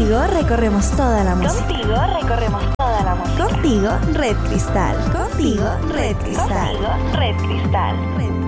Contigo recorremos toda la música. Contigo recorremos toda la música. Contigo, Red Cristal. Contigo, Red Cristal. Contigo, Red Cristal.